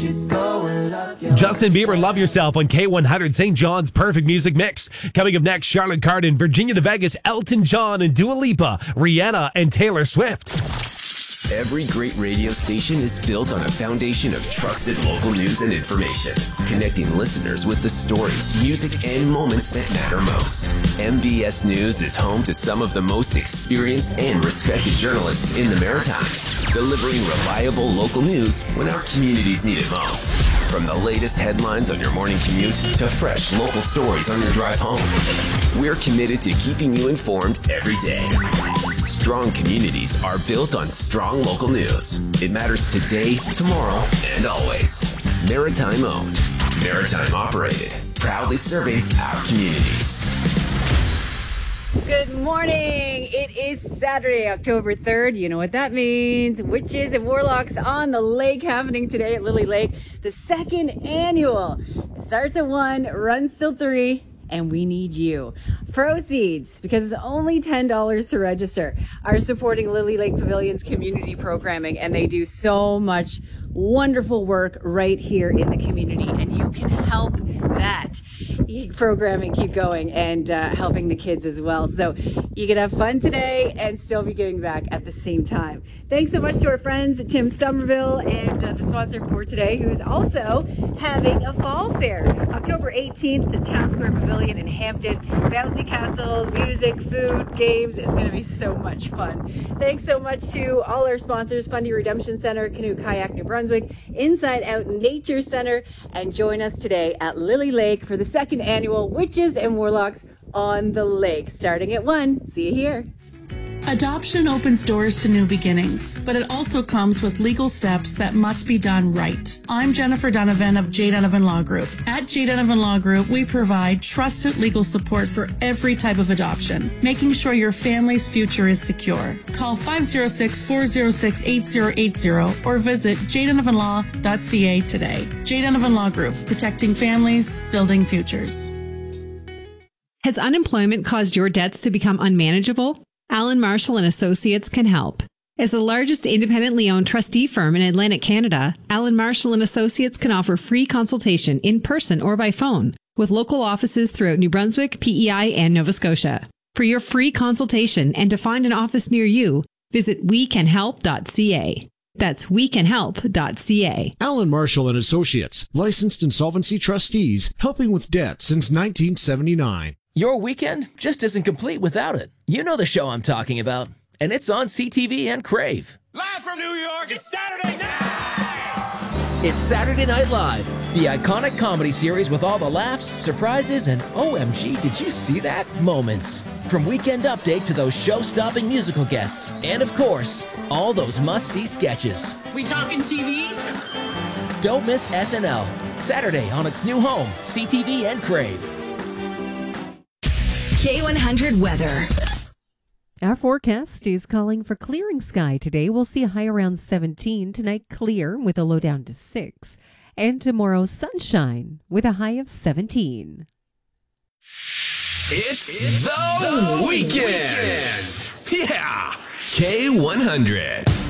Justin Bieber, Love Yourself on K100, St. John's Perfect Music Mix. Coming up next, Charlotte Cardin, Virginia to Vegas, Elton John and Dua Lipa, Rihanna and Taylor Swift. Every great radio station is built on a foundation of trusted local news and information, connecting listeners with the stories, music, and moments that matter most. MBS News is home to some of the most experienced and respected journalists in the Maritimes, delivering reliable local news when our communities need it most. From the latest headlines on your morning commute to fresh local stories on your drive home, we're committed to keeping you informed every day. Strong communities are built on strong local news. It matters today, tomorrow, and always. Maritime owned, Maritime operated, proudly serving our communities. Good morning. It is Saturday, October 3rd. You know what that means. Witches and Warlocks on the Lake happening today at Lily Lake. The second annual. It starts at 1, runs till 3. And we need you. Proceeds, because it's only $10 to register, are supporting Lily Lake Pavilion's community programming, and they do so much wonderful work right here in the community, and you can help that programming keep going and helping the kids as well. So you can have fun today and still be giving back at the same time. Thanks so much to our friends at Tim Somerville and the sponsor for today, who's also having a fall fair October 18th to Town Square Pavilion in Hampton. Bouncy castles, music, food, games. It's going to be so much fun. Thanks so much to all our sponsors, Fundy Redemption Center, Canoe Kayak New Brunswick, Inside Out Nature Center, and join us today at Lily Lake for the second annual Witches and Warlocks on the Lake, starting at 1. See you here. Adoption opens doors to new beginnings, but it also comes with legal steps that must be done right. I'm Jennifer Donovan of J. Donovan Law Group. At J. Donovan Law Group, we provide trusted legal support for every type of adoption, making sure your family's future is secure. Call 506-406-8080 or visit jdonovanlaw.ca today. J. Donovan Law Group, protecting families, building futures. Has unemployment caused your debts to become unmanageable? Allen Marshall & Associates can help. As the largest independently owned trustee firm in Atlantic Canada, Allen Marshall & Associates can offer free consultation in person or by phone with local offices throughout New Brunswick, PEI, and Nova Scotia. For your free consultation and to find an office near you, visit wecanhelp.ca. That's wecanhelp.ca. Allen Marshall & Associates, licensed insolvency trustees, helping with debt since 1979. Your weekend just isn't complete without it. You know the show I'm talking about, and it's on CTV and Crave. Live from New York, it's Saturday night! It's Saturday Night Live, the iconic comedy series with all the laughs, surprises, and OMG, did you see that? Moments. From Weekend Update to those show-stopping musical guests, and of course, all those must-see sketches. We talking TV? Don't miss SNL, Saturday on its new home, CTV and Crave. K100 weather. Our forecast is calling for clearing sky today. We'll see a high around 17. Tonight, clear with a low down to 6. And tomorrow, sunshine with a high of 17. It's the weekend! Yeah! K100.